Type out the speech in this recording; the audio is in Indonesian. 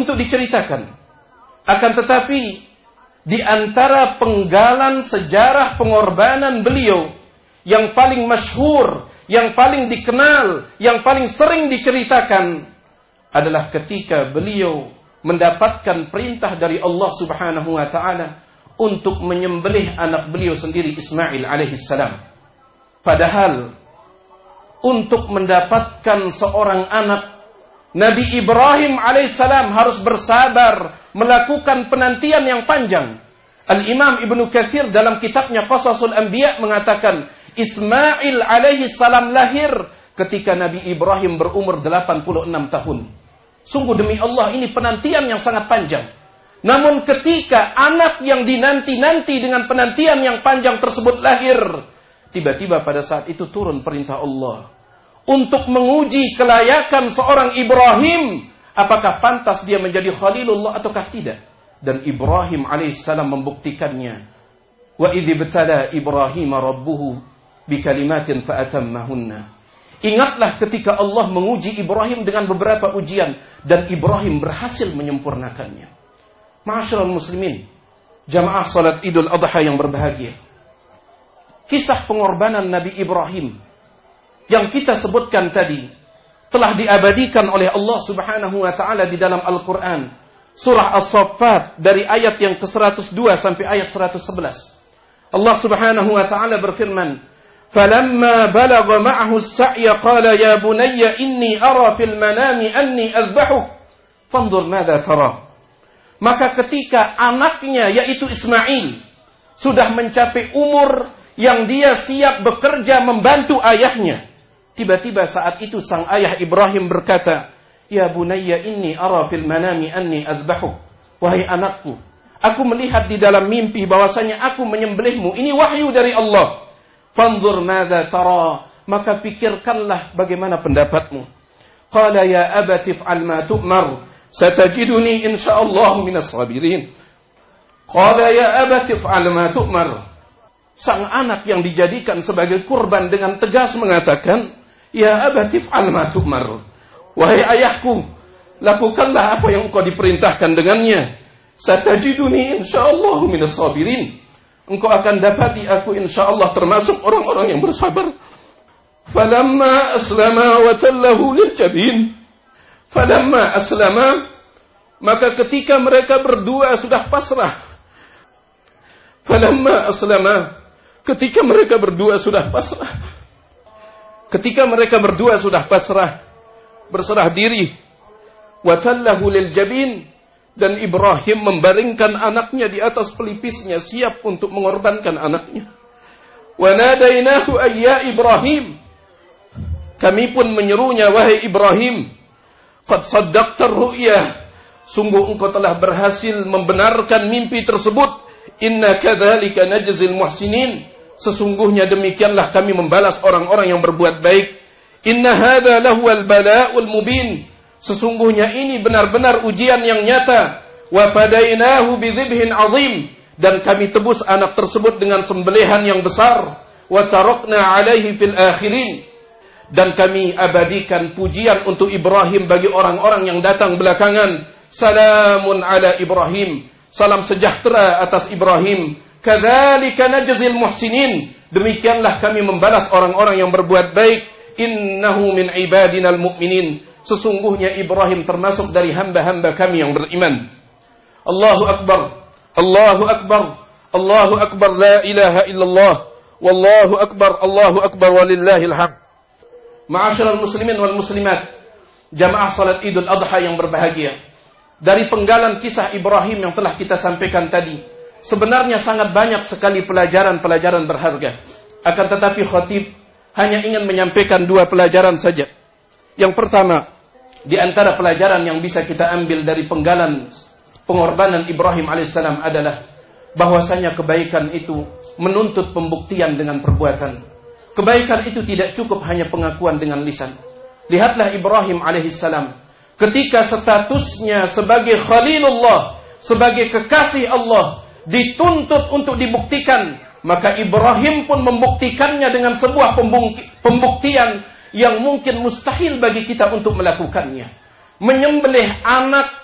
untuk diceritakan. Akan tetapi di antara penggalan sejarah pengorbanan beliau yang paling masyhur, yang paling dikenal, yang paling sering diceritakan adalah ketika beliau mendapatkan perintah dari Allah Subhanahu wa taala untuk menyembelih anak beliau sendiri Ismail alaihissalam. Padahal untuk mendapatkan seorang anak, Nabi Ibrahim alaihissalam harus bersabar, melakukan penantian yang panjang. Al-Imam Ibnu Katsir dalam kitabnya Qasasul Anbiya mengatakan, Ismail alaihissalam lahir ketika Nabi Ibrahim berumur 86 tahun. Sungguh demi Allah, ini penantian yang sangat panjang. Namun ketika anak yang dinanti-nanti dengan penantian yang panjang tersebut lahir, tiba-tiba pada saat itu turun perintah Allah untuk menguji kelayakan seorang Ibrahim, apakah pantas dia menjadi Khalilullah ataukah tidak. Dan Ibrahim alaihissalam membuktikannya. Wa idh ibtala Ibrahim rabbuhu bikalimatin fa'atammahunna. Ingatlah ketika Allah menguji Ibrahim dengan beberapa ujian dan Ibrahim berhasil menyempurnakannya. Ma'asyiral muslimin, jamaah salat Idul Adha yang berbahagia. Kisah pengorbanan Nabi Ibrahim yang kita sebutkan tadi telah diabadikan oleh Allah Subhanahu wa taala di dalam Al-Qur'an. Surah As-Saffat dari ayat yang ke-102 sampai ayat 111. Allah Subhanahu wa taala berfirman, "Falamma balagha ma'ahu as-sa'y qala ya bunayya inni ara fil manami anni azbahuk fanzur madza tara." Maka ketika anaknya yaitu Ismail sudah mencapai umur yang dia siap bekerja membantu ayahnya, tiba-tiba saat itu sang ayah Ibrahim berkata, "Ya bunayya inni ara fil manami anni azbahuk." Wahai anakku, aku melihat di dalam mimpi bahwasanya aku menyembelihmu. Ini wahyu dari Allah. Fanzur madza tara, maka pikirkanlah bagaimana pendapatmu. Qala ya abati fa'al ma tu'mar, satajiduni insyaallah minas sabirin. Qala ya abati fa'al ma tu'mar. Sang anak yang dijadikan sebagai kurban dengan tegas mengatakan, "Ya abati fa'al ma tu'mar." Wahai ayahku, lakukanlah apa yang engkau diperintahkan dengannya. Satajiduni insyaallah minas sabirin. Engkau akan dapati aku insyaallah termasuk orang-orang yang bersabar. Falamma aslama wa tallahu lil jabin. Falamma aslama, maka ketika mereka berdua sudah pasrah. Falamma aslama, ketika mereka berdua sudah pasrah. Ketika mereka berdua sudah pasrah, berserah diri, wa tallahu lil jabin, dan Ibrahim membaringkan anaknya di atas pelipisnya, siap untuk mengorbankan anaknya. Wa nadainahu ayya Ibrahim, kami pun menyerunya, wahai Ibrahim, qad saddaqta ar-ru'ya, sungguh engkau telah berhasil membenarkan mimpi tersebut. Inna kadzalika najzil muhsinin, sesungguhnya demikianlah kami membalas orang-orang yang berbuat baik. Inna hadza lahuwal bala'ul mubin, sesungguhnya ini benar-benar ujian yang nyata. Wa fadainahu bidzibhin azim, dan kami tebus anak tersebut dengan sembelihan yang besar. Wa tarakna alaihi fil akhirin, dan kami abadikan pujian untuk Ibrahim bagi orang-orang yang datang belakangan. Salamun ala Ibrahim, salam sejahtera atas Ibrahim. Kadzalika najzil muhsinin, demikianlah kami membalas orang-orang yang berbuat baik. Innahu min ibadinal mu'minin, sesungguhnya Ibrahim termasuk dari hamba-hamba kami yang beriman. Allahu Akbar, Allahu Akbar, Allahu Akbar, la ilaha illallah, wallahu Akbar, Allahu Akbar, walillahil hamd. Ma'asyiral muslimin wal muslimat, jamaah salat Idul Adha yang berbahagia. Dari penggalan kisah Ibrahim yang telah kita sampaikan tadi, sebenarnya sangat banyak sekali pelajaran-pelajaran berharga. Akan tetapi khatib hanya ingin menyampaikan 2 pelajaran saja. Yang pertama, di antara pelajaran yang bisa kita ambil dari penggalan pengorbanan Ibrahim alaihissalam adalah bahwasanya kebaikan itu menuntut pembuktian dengan perbuatan. Kebaikan itu tidak cukup hanya pengakuan dengan lisan. Lihatlah Ibrahim alaihissalam, ketika statusnya sebagai Khalilullah, sebagai kekasih Allah, dituntut untuk dibuktikan, maka Ibrahim pun membuktikannya dengan sebuah pembuktian yang mungkin mustahil bagi kita untuk melakukannya. Menyembelih anak